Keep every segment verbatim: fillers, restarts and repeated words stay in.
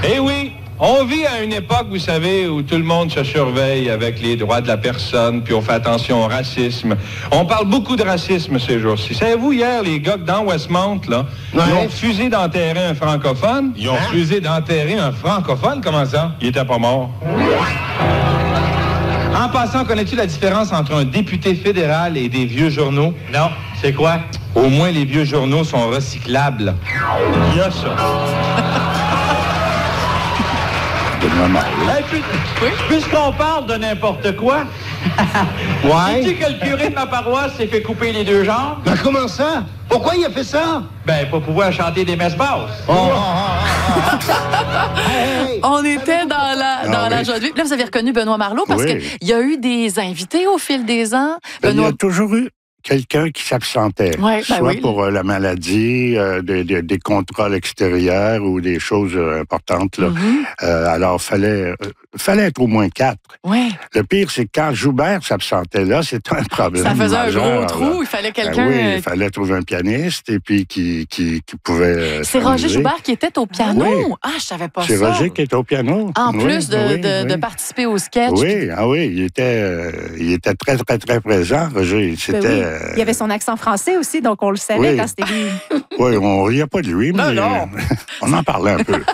Eh oui, on vit à une époque, vous savez, où tout le monde se surveille avec les droits de la personne, puis on fait attention au racisme. On parle beaucoup de racisme ces jours-ci. Savez-vous, hier, les gars dans Westmount, là, ouais. ils ont refusé d'enterrer un francophone. Ils ont hein? refusé d'enterrer un francophone? Comment ça? Il était pas mort. En passant, connais-tu la différence entre un député fédéral et des vieux journaux? Non. C'est quoi? Au moins, les vieux journaux sont recyclables. Il y a ça. Hey, puis, oui? Puisqu'on parle de n'importe quoi, ouais. sais-tu que le curé de ma paroisse s'est fait couper les deux jambes? Ben comment ça? Pourquoi il a fait ça? Ben, pour pouvoir chanter des messes basses. Oh, oh, oh, oh. Hey, hey. On était dans la, dans ah, la oui. joie de vivre. Là, vous avez reconnu Benoît Marleau parce oui. qu'il y a eu des invités au fil des ans. Ben, Benoît... Il y a toujours eu quelqu'un qui s'absentait, ouais, soit ben oui. pour euh, la maladie, euh, des, des, des contrôles extérieurs ou des choses euh, importantes. Là. Mm-hmm. Euh, alors, fallait, euh, fallait être au moins quatre. Ouais. Le pire, c'est que quand Joubert s'absentait là, c'était un problème. Ça faisait majeur, un gros trou, là. il fallait quelqu'un... Ben oui, il fallait trouver un pianiste et puis qui, qui, qui pouvait... Euh, c'est Roger Joubert qui était au piano? Oui. Ah, je savais pas c'est ça. C'est Roger qui était au piano. En oui, plus de, oui, de, oui. de participer au sketch. Oui, ah oui, il était, euh, il était très, très, très présent, Roger. C'était, ben oui. euh, il y avait son accent français aussi, donc on le savait oui. quand c'était lui. Oui, on ne riait pas de lui, mais non, non. on en parlait un peu.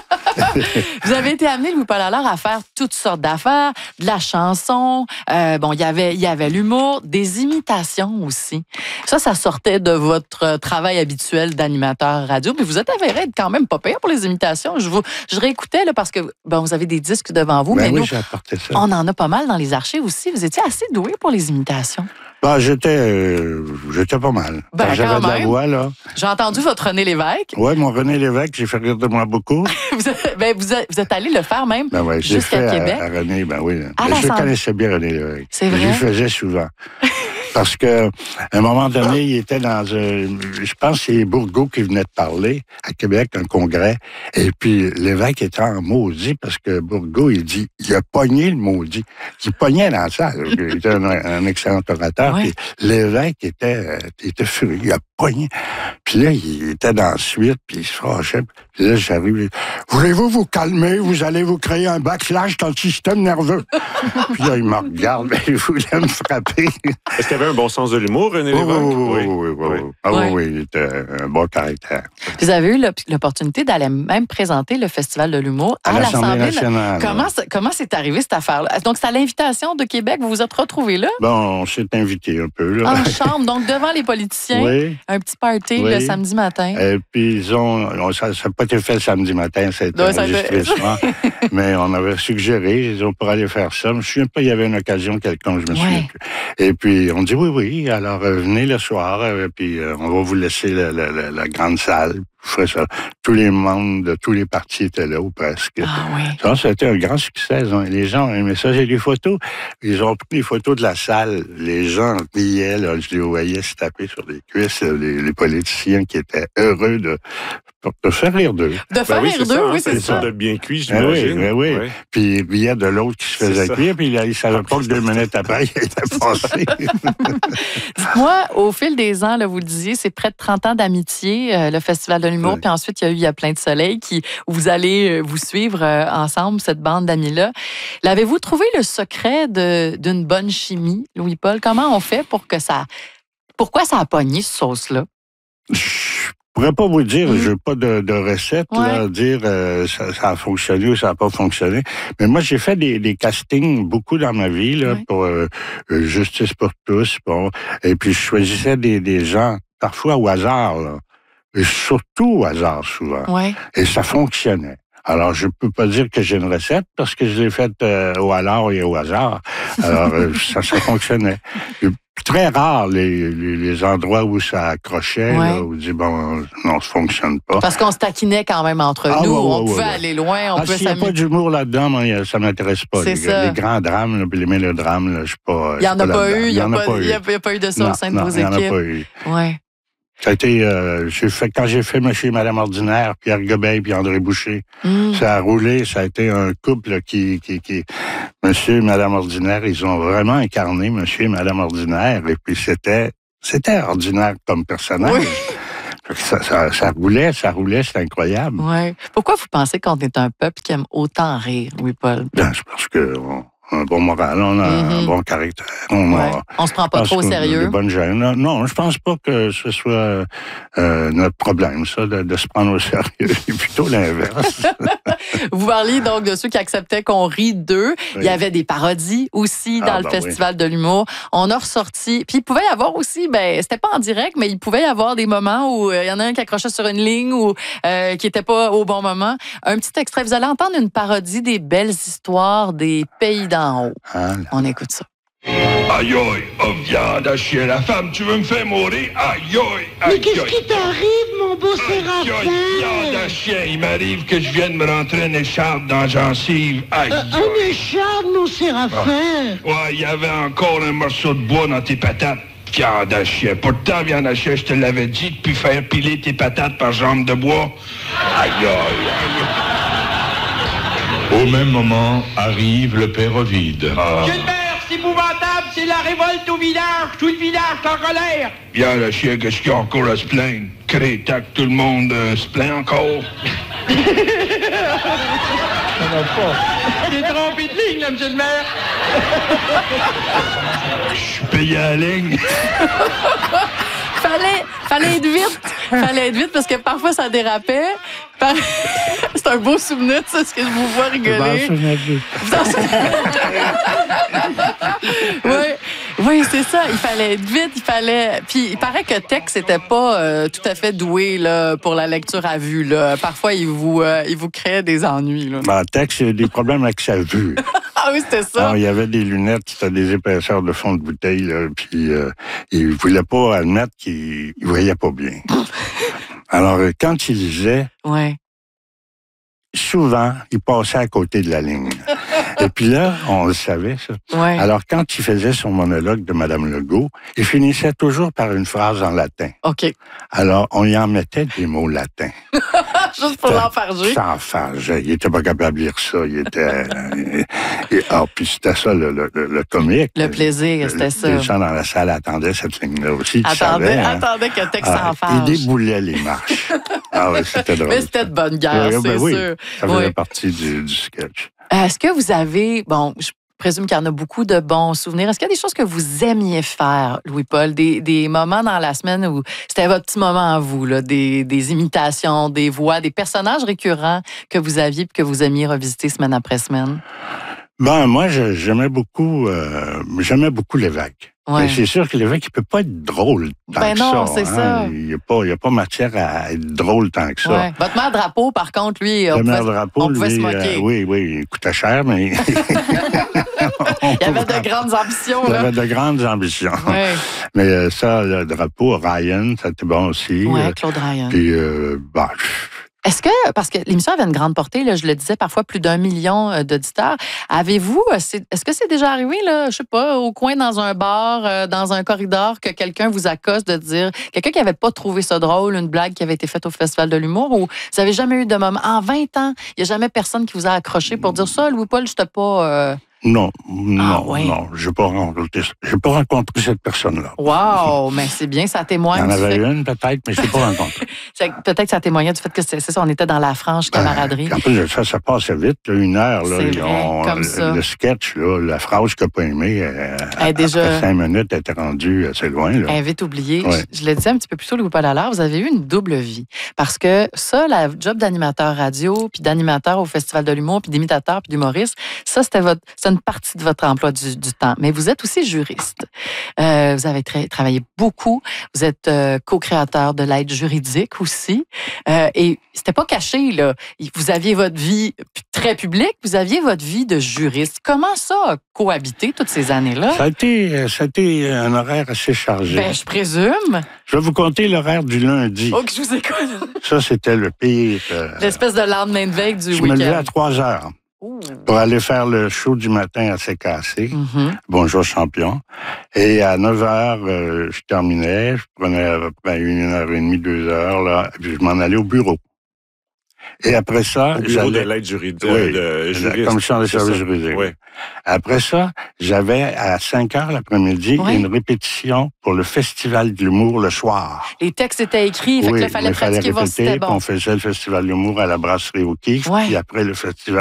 Vous avez été amené, Louis-Paul Allard, à faire toutes sortes d'affaires, de la chanson, euh, bon, il y avait, il y avait l'humour, des imitations aussi. Ça, ça sortait de votre travail habituel d'animateur radio, mais vous êtes avéré être quand même pas pire pour les imitations. Je vous, je réécoutais, là, parce que, bon, vous avez des disques devant vous, ben mais oui, nous, j'ai apporté ça. On en a pas mal dans les archives aussi. Vous étiez assez doué pour les imitations. Ben, j'étais, euh, j'étais pas mal. Ben, quand j'avais de la voix, là. J'ai entendu votre René Lévesque. Oui, mon René Lévesque, j'ai fait rire de moi beaucoup. vous, êtes, ben, vous, êtes, vous êtes allé le faire même ben ouais, jusqu'à Québec. À, à René, ben oui. À je la connaissais bien René Lévesque. C'est vrai? Je le faisais souvent. Parce que, à un moment donné, il était dans un, je pense que c'est Bourgault qui venait de parler à Québec, un congrès. Et puis, l'évêque était en maudit parce que Bourgault, il dit, il a pogné le maudit. Il pognait dans la salle. Il était un, un excellent orateur. Ouais. Puis l'évêque était, était furieux. Il a pogné. Puis là, il était dans la suite, puis il se fâchait. Puis là, j'arrive. Voulez-vous vous calmer? Vous allez vous créer un backlash dans le système nerveux. Puis là, il me regarde, mais il voulait me frapper. Est-ce qu'il avait un bon sens de l'humour, René Lévesque? Oui, oui, oui. oui, oui. Ah oui, oui, il était un bon caractère. Vous avez eu l'opportunité d'aller même présenter le Festival de l'humour à, à l'Assemblée nationale. Comment, comment c'est arrivé, cette affaire-là? Donc, c'est à l'invitation de Québec, vous vous êtes retrouvés là? Bon, on s'est invité un peu, là. En chambre, donc devant les politiciens, oui. un petit party oui. le samedi matin. Et puis, ils ont... Ça n'a pas été fait le samedi matin, c'était un enregistrement. Mais on avait suggéré, ils ont pour aller faire ça. Je ne me souviens pas, il y avait une occasion quelconque, je me souviens ouais. plus. Et puis, on dit oui, oui, alors euh, venez le soir, euh, puis euh, on va vous laisser la, la, la, la grande salle. Je ça. Tous les membres de tous les partis étaient là, ou presque. Ah oui. Ça, ça a été un grand succès. Hein. Les gens ont aimé ça. J'ai des photos. Ils ont pris des photos de la salle. Les gens riaient, là. Je les voyais se taper sur les cuisses. Les, les politiciens qui étaient heureux de, de faire rire d'eux. De faire ben oui, rire d'eux, oui, c'est ça. De bien cuit, j'imagine. Ben oui, ben oui. Ouais. Puis ils riaient de l'autre qui se faisait cuire, puis là, ils ne savaient pas que deux minutes après, il était passé. Dites-moi, au fil des ans, là, vous le disiez, c'est près de trente ans d'amitié, euh, le Festival de l'humour, oui. puis ensuite, il y a eu Il y a plein de soleil, qui, où vous allez vous suivre euh, ensemble, cette bande d'amis-là. L'avez-vous trouvé le secret de, d'une bonne chimie, Louis-Paul? Comment on fait pour que ça... Pourquoi ça a pogné, cette sauce-là? Je pourrais pas vous dire, mmh. je n'ai pas de, de recette, ouais. là, dire euh, ça, ça a fonctionné ou ça n'a pas fonctionné. Mais moi, j'ai fait des, des castings beaucoup dans ma vie, là, ouais. pour euh, Justice pour tous. Bon. Et puis, je choisissais des, des gens, parfois au hasard, là. Et surtout au hasard, souvent. Ouais. Et ça fonctionnait. Alors, je peux pas dire que j'ai une recette parce que je l'ai faite euh, au hasard et au hasard. Alors, euh, ça, ça fonctionnait. Et très rare les, les, les endroits où ça accrochait, ouais. là, où on dit, bon, non, ça fonctionne pas. Parce qu'on se taquinait quand même entre ah, nous. Ouais, ouais, on pouvait ouais. aller loin, on ah, peut s'il n'y a pas d'humour là-dedans, moi, ça m'intéresse pas. C'est les, ça. les grands drames, là, puis les mélodrames, là, je suis pas. Il n'y en a pas eu, il n'y a, a pas eu de ça au sein de vos équipes. Il n'y en a pas eu. Ouais. Ça a été, euh, j'ai fait, quand j'ai fait Monsieur et Madame Ordinaire, Pierre Gobeil puis André Boucher, mm. ça a roulé, ça a été un couple qui, qui, qui, Monsieur et Madame Ordinaire, ils ont vraiment incarné Monsieur et Madame Ordinaire, et puis c'était, c'était ordinaire comme personnage. Oui. ça, ça, ça roulait, ça roulait, c'est incroyable. Ouais. Pourquoi vous pensez qu'on est un peuple qui aime autant rire, Louis-Paul? Ben, c'est parce que... On... un bon moral, on a mm-hmm. un bon caractère. On, ouais. a, on se prend pas trop au sérieux. Des bonnes gènes. Non, non, je pense pas que ce soit euh, notre problème, ça, de, de se prendre au sérieux. C'est plutôt l'inverse. Vous parliez donc de ceux qui acceptaient qu'on rit d'eux. Oui. Il y avait des parodies aussi dans ah, le ben Festival oui. de l'humour. On a ressorti. Puis il pouvait y avoir aussi, ben c'était pas en direct, mais il pouvait y avoir des moments où il euh, y en a un qui accrochait sur une ligne ou euh, qui était pas au bon moment. Un petit extrait. Vous allez entendre une parodie des belles histoires des pays d'en haut. Ah, on écoute ça. Aïe aïe, oh viande à chier, la femme, tu veux me faire mourir? Aïe aïe, aïe. Mais qu'est-ce qui t'arrive, mon beau Séraphin? Aïe aïe, viande à chien, il m'arrive que je vienne me rentrer une écharpe dans la gencive. Aïe euh, Une écharpe, mon Séraphin? Ah. Ouais, il y avait encore un morceau de bois dans tes patates. Viande à chien. Pourtant, viande à chien, je te l'avais dit depuis faire piler tes patates par jambe de bois. Aïe aïe, aïe. Au même moment, arrive le père Ovide. Ah. Gilbert, c'est épouvantable, c'est la révolte au village. Tout le village est en colère. Bien, le chien, qu'est-ce qu'il y a encore à se plaindre? Crétac, tout le monde euh, se plaint encore. Ça va pas. J'ai trompé de ligne, là, monsieur le maire. Je suis payé à la ligne. Fallait, fallait être vite. Fallait être vite parce que parfois ça dérapait. C'est un beau souvenir, ça, ce que je vous vois rigoler. Oui, oui, c'est ça. Il fallait être vite, il fallait. Puis il paraît que Tex n'était pas euh, tout à fait doué là, pour la lecture à vue. Là. Parfois, il vous, euh, il vous créait des ennuis. Là. Ben, Tex, il a des problèmes avec sa vue. Ah oui, c'était ça. Alors, il y avait des lunettes, c'était des épaisseurs de fond de bouteille, là, puis euh, il ne voulait pas admettre qu'il ne voyait pas bien. Alors, quand il lisait, ouais. souvent, il passait à côté de la ligne. Et puis là, on le savait, ça. Ouais. Alors, quand il faisait son monologue de Mme Legault, il finissait toujours par une phrase en latin. OK. Alors, on y en mettait des mots latins. Juste pour l'enfarger. S'enfarger. Il était pas capable de lire ça. Il était... et, ah, puis c'était ça, le, le, le comique. Le plaisir, c'était ça. Les gens dans la salle attendaient cette ligne-là aussi. Attendez, hein? attendez que Tex ah, s'enfarge. Il déboulait les marches. Ah oui, c'était drôle. Mais c'était de bonne guerre, oui, c'est ben oui, sûr. Ça faisait oui. partie du, du sketch. Est-ce que vous avez... Bon, je présume qu'il y en a beaucoup de bons souvenirs. Est-ce qu'il y a des choses que vous aimiez faire, Louis-Paul? Des, des moments dans la semaine où c'était votre petit moment à vous, là, des, des imitations, des voix, des personnages récurrents que vous aviez et que vous aimiez revisiter semaine après semaine? Ben, moi, j'aimais beaucoup, euh, j'aimais beaucoup l'évêque. Ouais. Mais c'est sûr que l'évêque, il peut pas être drôle tant ben que non, ça. c'est hein. ça. Il n'y a pas, il y a pas matière à être drôle tant que ça. Ouais. Votre mère Drapeau, par contre, lui, Le on maire pouvait, Drapeau, on pouvait lui, se moquer. Euh, oui, oui, il coûtait cher, mais... il y avait de grandes ambitions. Il là. y avait de grandes ambitions. Ouais. Mais euh, ça, le Drapeau, Ryan, c'était bon aussi. Oui, Claude Ryan. Puis, euh, bah... Est-ce que, parce que l'émission avait une grande portée, là, je le disais, parfois plus d'un million d'auditeurs, avez-vous, est-ce que c'est déjà arrivé, là, je sais pas, au coin dans un bar, dans un corridor, que quelqu'un vous accoste de dire, quelqu'un qui n'avait pas trouvé ça drôle, une blague qui avait été faite au Festival de l'humour, ou vous n'avez jamais eu de moment, en vingt ans, il n'y a jamais personne qui vous a accroché pour dire ça, Louis-Paul, je t'ai pas... Euh... Non, non, ah, ouais. non, je n'ai pas rencontré, j'ai pas rencontré cette personne-là. Wow, mais c'est bien, ça témoigne. Il y en avait fait... une peut-être, mais je ne l'ai pas rencontrée. Peut-être que ça témoignait du fait que c'est ça, on était dans la franche camaraderie. Euh, en plus, ça, ça passait vite, là, une heure. Là, c'est vrai, on, comme le, ça. Le sketch, là, la phrase qu'elle n'a pas aimée, euh, elle déjà... après cinq minutes, elle était rendue assez loin. Là. Elle est vite oubliée. Ouais. Je, je le disais un petit peu plus tôt, Louis-Paul Allard, vous avez eu une double vie. Parce que ça, la job d'animateur radio, puis d'animateur au Festival de l'humour, puis d'imitateur, puis d'humoriste, ça, c'était votre, c'est une partie de votre emploi du, du temps. Mais vous êtes aussi juriste. Euh, vous avez tra- travaillé beaucoup. Vous êtes euh, co-créateur de l'aide juridique aussi. Euh, et c'était pas caché, là. Vous aviez votre vie très publique, vous aviez votre vie de juriste. Comment ça a cohabité toutes ces années-là? Ça a été, ça a été un horaire assez chargé. Ben, je présume. Je vais vous compter l'horaire du lundi. Oh, que je vous écoute. Ça, c'était le pire. Euh, L'espèce de lendemain de veille du je week-end. Je me levais à trois heures. Ouh. Pour aller faire le show du matin à C K C. Mm-hmm. Bonjour champion. Et à neuf heures, euh, je terminais. Je prenais à peu près une heure et demie, deux heures, là, puis je m'en allais au bureau. Et après ça, Au bureau de l'aide juridique. Oui, de juriste, la commission des services juridiques. Oui. Après ça, j'avais à cinq heures l'après-midi oui. une répétition pour le Festival de l'humour le soir. Les textes étaient écrits, fait oui, que là, fallait il fallait pratiquer, voir si c'était bon. On faisait le Festival de l'humour à la brasserie au Kiff, ouais. puis après le Festival